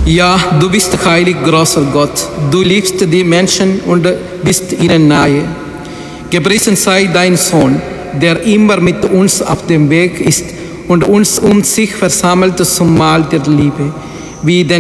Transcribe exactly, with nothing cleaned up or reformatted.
Ja, du bist heilig, großer Gott. Du liebst die Menschen und bist ihnen nahe. Gepriesen sei dein Sohn, der immer mit uns auf dem Weg ist und uns um sich versammelt zum Mahl der Liebe, wie den